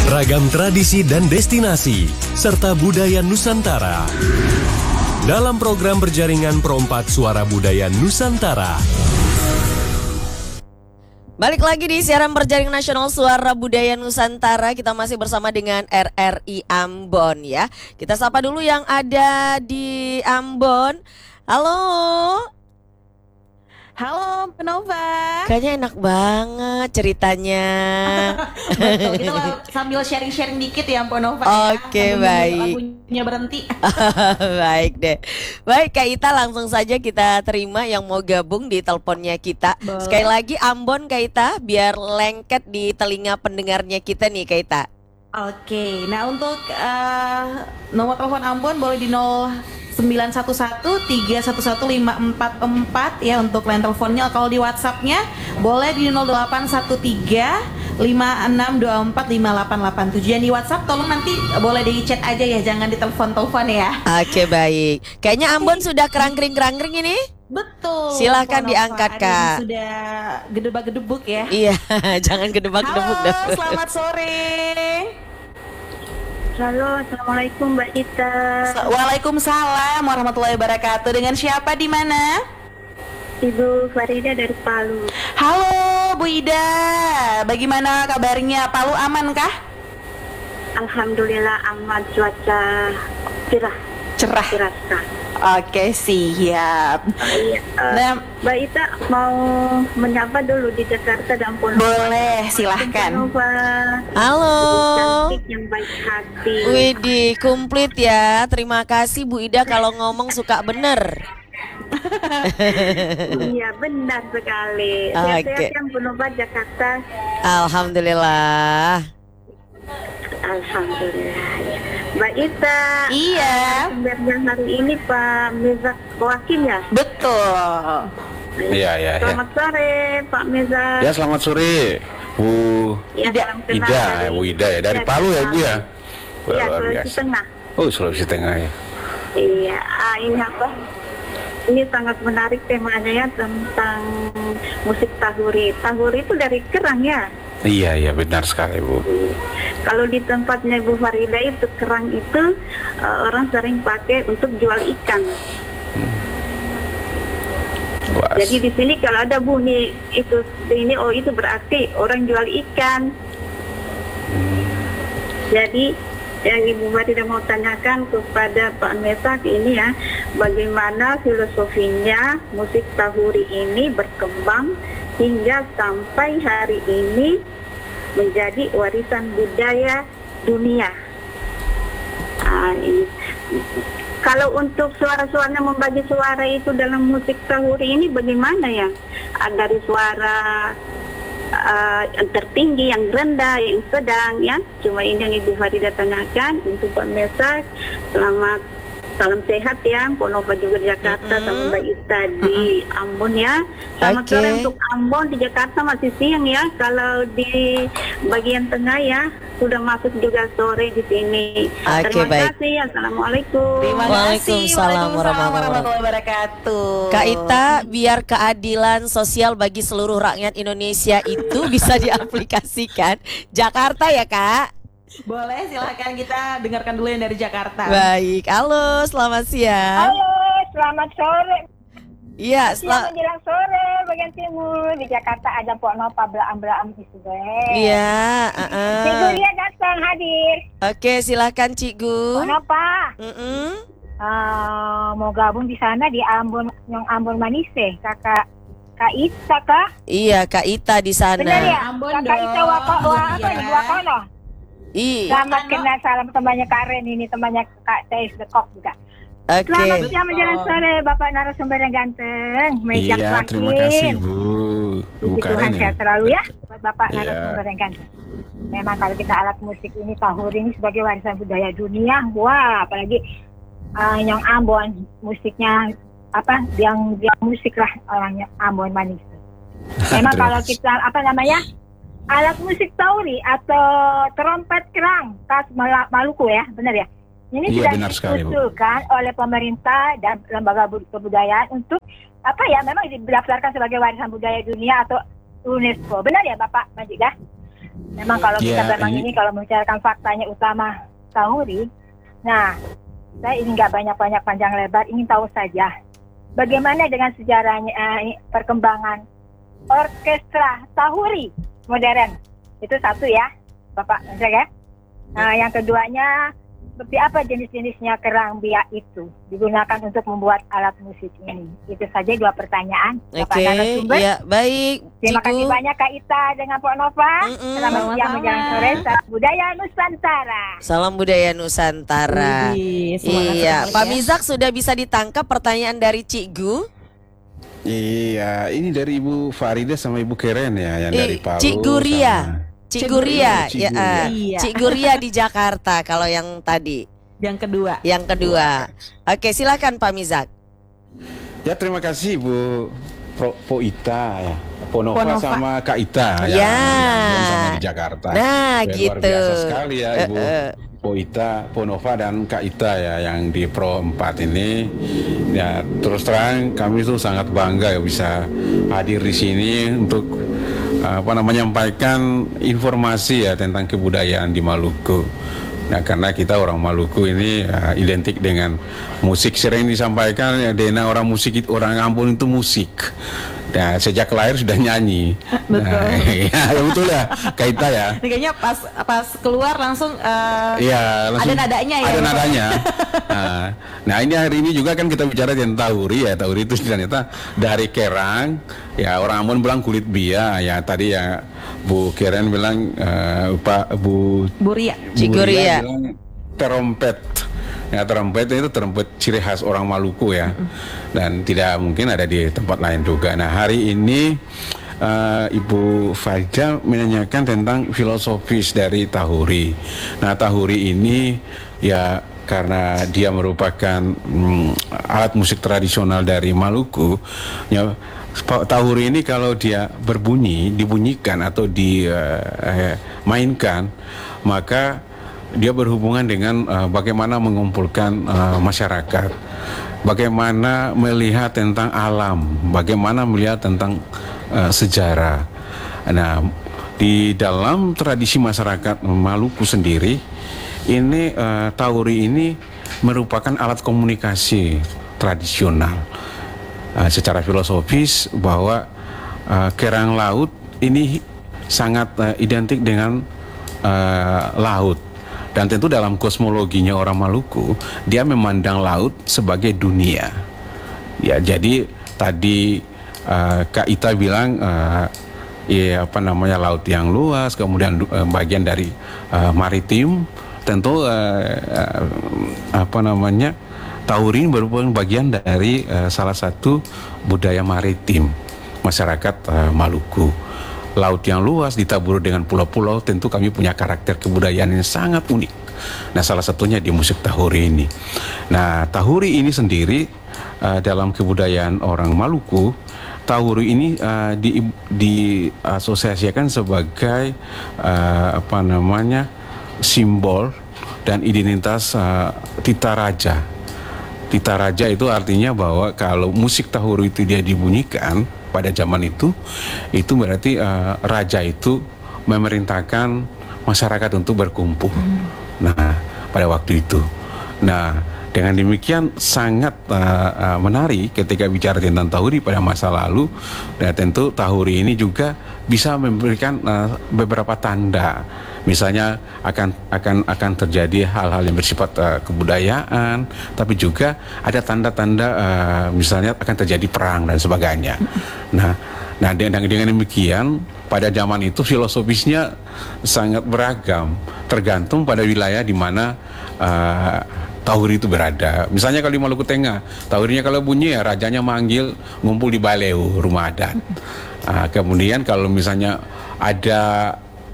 Ragam tradisi dan destinasi, serta budaya Nusantara. Dalam program berjaringan Perompak Suara Budaya Nusantara. Balik lagi di siaran berjaringan nasional Suara Budaya Nusantara. Kita masih bersama dengan RRI Ambon ya. Kita sapa dulu yang ada di Ambon. Halo. Halo, Penova. Kayaknya enak banget ceritanya. Betul, kita sambil sharing-sharing dikit ya, Penova. Oke, ya. baik. Lagunya berhenti. Baik deh. Baik, Kak Ita, langsung saja kita terima yang mau gabung di teleponnya kita. Boleh. Sekali lagi Ambon, Kak Ita, biar lengket di telinga pendengarnya kita nih, Kak Ita. Oke, nah untuk nomor telepon Ambon boleh di 0911-311-544 ya untuk line teleponnya. Kalau di WhatsAppnya boleh di 0813-5624-5887. Yang di WhatsApp tolong nanti boleh di chat aja ya, jangan di telepon ya. Oke, baik. Kayaknya Ambon sudah kerangkring-kerangkring ini. Betul. Silahkan Penova, diangkat, ada yang Kak. Sudah gedebak-gedebuk ya. Iya, jangan gedebak-gedebuk. Halo, selamat sore. Halo, assalamualaikum Mbak Ita. Waalaikumsalam warahmatullahi wabarakatuh. Dengan siapa di mana? Ibu Farida dari Palu. Halo Bu Ida, bagaimana kabarnya? Palu aman kah? Alhamdulillah aman, cuaca cerah Cerah. Oke, siap. Nah, Mbak Ita mau menyapa dulu di Jakarta dan Pondok. boleh, silahkan. Halo. Cantik yang baik hati. Widih, komplit ya. Terima kasih Bu Ida kalau ngomong suka bener. Iya, benar sekali. Oke. Sehat-sehat yang penuh Jakarta. Alhamdulillah. Alhamdulillah. Mbak Ita. Iya. Sumbernya hari ini Pak Mezak Wakim ya. Betul. Iya. Selamat sore Pak Mezak. Ya, selamat sore, Bu Ya, Ida. salam kenal Ida, dari- Bu Ida ya, dari Ya, Palu ya, Bu ya? Iya, Luar Sulawesi biasa. Tengah. Oh, Sulawesi Tengah ya. Iya, ini apa? Ini sangat menarik temanya ya, tentang musik tahuri. Tahuri itu dari kerang ya. Iya, benar sekali, Bu. Kalau di tempatnya Bu Farida itu kerang itu orang sering pakai untuk jual ikan. Wah, Jadi di sini kalau ada bunyi itu ini, oh itu berarti orang jual ikan. Jadi yang Ibu Farida mau tanyakan kepada Pak Mesak ini ya, bagaimana filosofinya musik tahuri ini berkembang hingga sampai hari ini menjadi warisan budaya dunia. Ini. Kalau untuk suara-suaranya, membagi suara itu dalam musik tahuri ini bagaimana ya? Dari suara yang tertinggi, yang rendah, yang sedang ya. Cuma ini yang Ibu Farida tanyakan untuk Pak Mesak. Selamat, salam sehat ya, Ponova juga di Jakarta, sama Mbak Ita di Ambon ya. Selamat Oke. sore untuk Ambon, di Jakarta masih siang ya. Kalau di bagian tengah ya sudah masuk juga sore di sini. Oke, Terima baik. kasih. Assalamualaikum. Terima kasih. Waalaikumsalam warahmatullahi wabarakatuh. Kak Ita, biar keadilan sosial bagi seluruh rakyat Indonesia itu bisa diaplikasikan. Jakarta ya, Kak? Boleh, silakan kita dengarkan dulu yang dari Jakarta. Baik, halo, selamat siang. Halo, selamat sore. Iya, Siang menjelang sore bagian timur. Di Jakarta ada Pok Nova Belaam isu gue. iya, Ibu dia datang hadir. Oke, silakan Cikgu. Pok Nova mau gabung di sana di Ambon, yang Ambon Manise. Kak Ita kah? Iya, Kak Ita di sana. Benar ya? Ambon Kak Ita dong. apa Iya. di Wakono. Iya. Selamat kenal, salam temannya Karen ini, temannya Kak Teis Dekok juga. Oke. Selamat siang menjelang sore Bapak narasumber yang ganteng. Mejak Iya, terima Wakin. kasih, Bu. Bu Puji Tuhan Karen ya. sehat selalu ya buat Bapak Iya. narasumber yang ganteng. Memang kalau kita alat musik ini tahuri ini sebagai warisan budaya dunia, wah apalagi yang Ambon musiknya apa yang musik lah orangnya Ambon manis. Memang Terima kalau kasih. kita alat musik tauri atau trompet kerang khas Maluku ya, benar ya? Ini Iya, sudah benar sekali, Bu. diusulkan oleh pemerintah dan lembaga kebudayaan untuk memang didaftarkan sebagai warisan budaya dunia atau UNESCO. Benar ya Bapak Majida? Memang kalau kita ini kalau membicarakan faktanya utama Tahuri, nah saya ini nggak banyak-banyak panjang lebar, ingin tahu saja bagaimana dengan sejarahnya perkembangan orkestra Tahuri modern. Itu satu ya, Bapak ya. Nah, yang keduanya, seperti apa jenis-jenisnya kerang biak itu digunakan untuk membuat alat musik ini? Itu saja 2 pertanyaan. Oke, ya baik. Terima kasih banyak Kak Ita dengan Pak Nova. Selamat siang menjelang sore. Salam budaya Nusantara. Salam budaya Nusantara. Iya, Pak Mizak sudah bisa ditangkap pertanyaan dari Cik Gu? Iya, ini dari Ibu Farida sama Ibu Keren ya, yang dari Palu. Cik Guria. Sama... Cik Guria, Cik ya, Cik Guria di Jakarta. Kalau yang tadi, yang kedua. Oke, silakan Pak Mizak. Ya, terima kasih Bu Po Ita ya, Po Nova sama Kak Ita ya, yang sama di Jakarta. Nah, luar gitu. biasa sekali ya Ibu Po Ita, Po Nova dan Kak Ita ya yang di Pro 4 ini. Ya, terus terang kami tuh sangat bangga ya bisa hadir di sini untuk menyampaikan informasi ya tentang kebudayaan di Maluku. Nah, karena kita orang Maluku ini identik dengan musik, sering disampaikan ya, Dena orang musik, orang Ambon itu musik. Nah, sejak lahir sudah nyanyi. Betul. Nah, ya betul ya, Kaita ya. Kayaknya pas keluar langsung, langsung ada nadanya ya. Ada nadanya. Nah, ini hari ini juga kan kita bicara tentang Tahuri ya. Tahuri itu ternyata dari kerang. Ya, orang Ambon bilang kulit bia. Ya, tadi ya Bu Keren bilang Bu Ria. Ciguria bilang terompet. Ya, terompet itu terompet ciri khas orang Maluku ya, dan tidak mungkin ada di tempat lain juga. Nah, hari ini Ibu Farida menanyakan tentang filosofis dari Tahuri. Nah, Tahuri ini ya karena dia merupakan alat musik tradisional dari Maluku. Ya, Tahuri ini kalau dia dibunyikan atau dimainkan, maka dia berhubungan dengan bagaimana mengumpulkan masyarakat, bagaimana melihat tentang alam, bagaimana melihat tentang sejarah. Nah, di dalam tradisi masyarakat Maluku sendiri, ini Tahuri ini merupakan alat komunikasi tradisional. Secara filosofis bahwa kerang laut ini sangat identik dengan laut. Dan tentu dalam kosmologinya orang Maluku, dia memandang laut sebagai dunia. Ya, jadi tadi Kak Ita bilang laut yang luas, kemudian bagian dari maritim. Tentu Tahuri merupakan bagian dari salah satu budaya maritim masyarakat Maluku. Laut yang luas ditabur dengan pulau-pulau, tentu kami punya karakter kebudayaan yang sangat unik. Nah, salah satunya di musik Tahuri ini. Nah, Tahuri ini sendiri dalam kebudayaan orang Maluku, Tahuri ini diasosiasikan sebagai simbol dan identitas Tita Raja. Tita Raja itu artinya bahwa kalau musik Tahuri itu dia dibunyikan pada zaman itu berarti raja itu memerintahkan masyarakat untuk berkumpul. Nah, pada waktu itu. Nah, dengan demikian sangat menarik ketika bicara tentang Tahuri pada masa lalu. Dan tentu Tahuri ini juga bisa memberikan beberapa tanda. Misalnya akan terjadi hal-hal yang bersifat kebudayaan, tapi juga ada tanda-tanda misalnya akan terjadi perang dan sebagainya. Nah, dengan demikian pada zaman itu filosofisnya sangat beragam, tergantung pada wilayah di mana Tahuri itu berada. Misalnya kalau di Maluku Tengah, Tahurinya kalau bunyi ya rajanya manggil ngumpul di Baleu, rumah adat. Kemudian kalau misalnya ada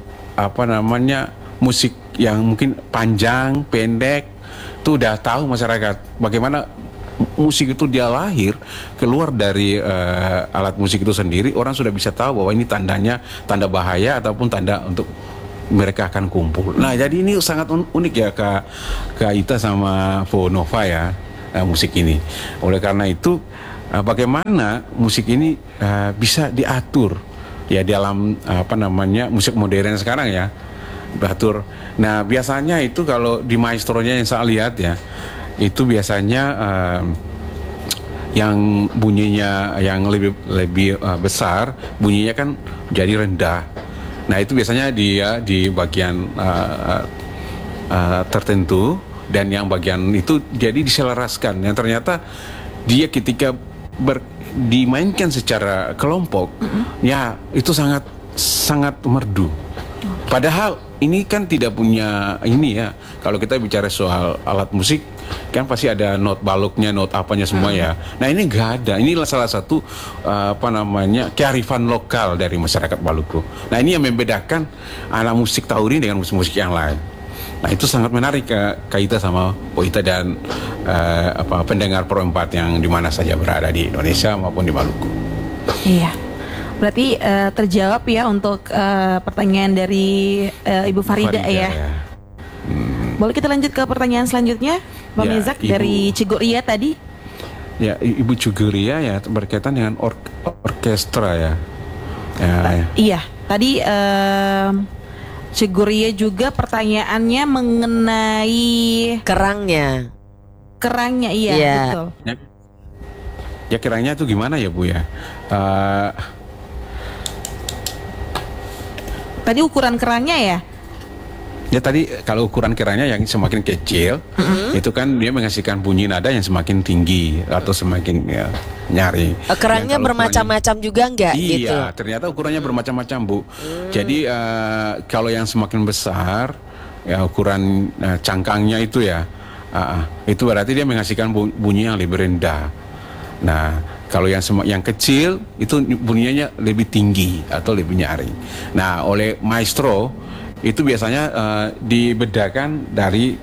musik yang mungkin panjang, pendek, itu udah tahu masyarakat bagaimana musik itu dia lahir keluar dari alat musik itu sendiri. Orang sudah bisa tahu bahwa ini tandanya tanda bahaya ataupun tanda untuk mereka akan kumpul. Nah, jadi ini sangat unik ya Kak Ita sama Po Nova ya, musik ini. Oleh karena itu bagaimana musik ini bisa diatur ya dalam musik modern sekarang ya, batur. Nah biasanya itu kalau di maestronya yang saya lihat ya, itu biasanya yang bunyinya yang lebih besar, bunyinya kan jadi rendah. Nah itu biasanya dia di bagian tertentu, dan yang bagian itu jadi diselaraskan. Yang ternyata dia ketika dimainkan secara kelompok, ya itu sangat merdu. Padahal ini kan tidak punya ini ya. Kalau kita bicara soal alat musik, kan pasti ada not baloknya, not apanya semua ya. Nah ini nggak ada. Ini salah satu kearifan lokal dari masyarakat Maluku. Nah ini yang membedakan alat musik Tahuri dengan musik-musik yang lain. Nah itu sangat menarik kaitan sama Poita dan pendengar Pro 4 yang di mana saja berada di Indonesia maupun di Maluku. Iya. Berarti terjawab ya untuk pertanyaan dari Ibu Farida ya. Boleh kita lanjut ke pertanyaan selanjutnya, Pak Mizak, dari Ciguria tadi. Ya, Ibu Ciguria ya berkaitan dengan orkestra ya. Iya, tadi Ciguria juga pertanyaannya mengenai kerangnya. Iya, betul. Ya kerangnya itu gimana ya Bu ya? Tadi ukuran kerangnya ya? Ya tadi kalau ukuran kerangnya yang semakin kecil, itu kan dia menghasilkan bunyi nada yang semakin tinggi atau semakin nyari. Kerangnya bermacam-macam juga enggak gitu? Iya, ternyata ukurannya bermacam-macam Bu. Jadi kalau yang semakin besar, ya ukuran cangkangnya itu ya, itu berarti dia menghasilkan bunyi yang lebih rendah. Nah, kalau yang kecil itu bunyinya lebih tinggi atau lebih nyaring. Nah, oleh maestro itu biasanya dibedakan dari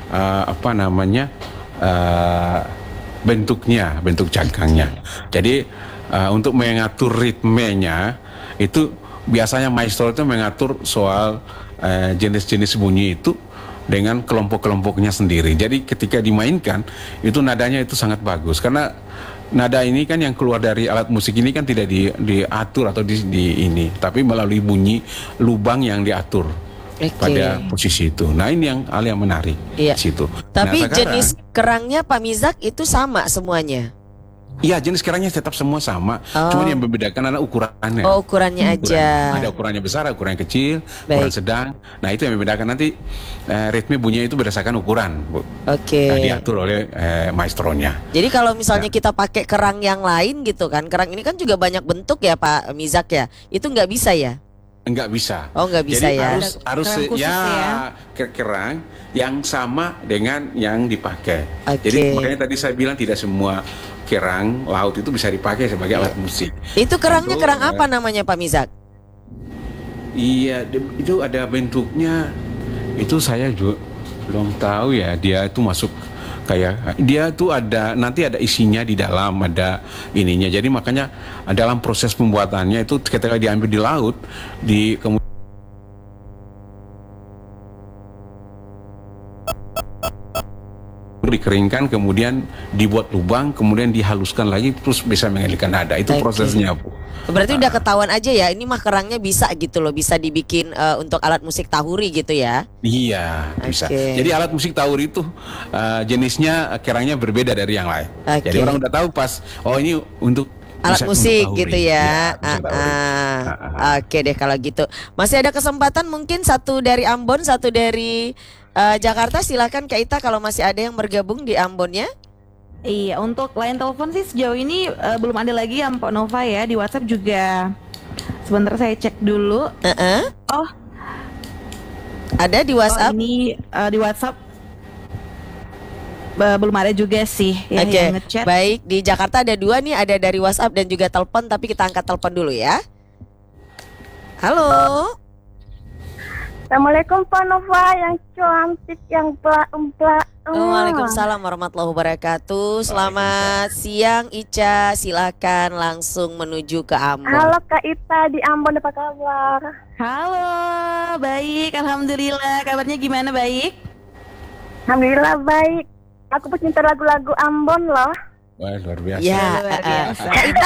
bentuk cangkangnya. Jadi untuk mengatur ritmenya itu biasanya maestro itu mengatur soal jenis-jenis bunyi itu dengan kelompok-kelompoknya sendiri. Jadi ketika dimainkan itu nadanya itu sangat bagus, karena nada ini kan yang keluar dari alat musik ini kan tidak diatur atau ini, tapi melalui bunyi lubang yang diatur pada posisi itu. Nah ini yang hal yang menarik di situ. Tapi nah, jenis kerangnya Pak Mizak itu sama semuanya? Iya, jenis kerangnya tetap semua sama, cuman yang membedakan adalah ukurannya. Oh, ukurannya aja. Ada ukurannya besar, ukuran kecil, ukuran sedang. Nah itu yang membedakan nanti ritme bunyinya itu berdasarkan ukuran, Bu. Diatur oleh maestronya. Jadi kalau misalnya kita pakai kerang yang lain gitu kan, kerang ini kan juga banyak bentuk ya Pak Mizak ya, itu nggak bisa ya? Enggak bisa. Oh, nggak bisa. Jadi ya. Harus kerang yang sama dengan yang dipakai. Jadi makanya tadi saya bilang tidak semua kerang laut itu bisa dipakai sebagai alat musik. Itu kerangnya kerang apa namanya Pak Mizak? Iya, itu ada bentuknya. Itu saya juga belum tahu ya. Dia itu masuk kayak dia tuh nanti ada isinya di dalam, ada ininya. Jadi makanya dalam proses pembuatannya itu ketika diambil di laut, kemudian dikeringkan, kemudian dibuat lubang, kemudian dihaluskan lagi, terus bisa mengalirkan nada. Itu prosesnya Bu. Berarti udah ketahuan aja ya, ini mah kerangnya bisa gitu loh, bisa dibikin untuk alat musik Tahuri gitu ya? Iya, bisa. Jadi alat musik Tahuri itu jenisnya kerangnya berbeda dari yang lain. Jadi orang udah tahu pas, oh ini untuk alat musik gitu ya. Oke deh kalau gitu. Masih ada kesempatan mungkin satu dari Ambon, satu dari Jakarta. Silakan Kak Ita kalau masih ada yang bergabung di Ambonnya. Iya, untuk line telepon sih sejauh ini belum ada lagi ya Mpok Nova ya. Di WhatsApp juga sebentar saya cek dulu. Oh, ada di WhatsApp? Ini di WhatsApp belum ada juga sih ya, yang ngechat. Baik, di Jakarta ada 2 nih, ada dari WhatsApp dan juga telepon, tapi kita angkat telepon dulu ya. Halo. Assalamualaikum Pak Nova yang cantik, yang empla. Waalaikumsalam warahmatullahi wabarakatuh. Selamat siang Ica, silakan langsung menuju ke Ambon. Halo Kak Ita di Ambon, apa kabar? Halo, baik, alhamdulillah. Kabarnya gimana, baik? Alhamdulillah baik. Aku pecinta lagu-lagu Ambon loh. Wah, luar biasa. Ya, luar biasa. Kak Ita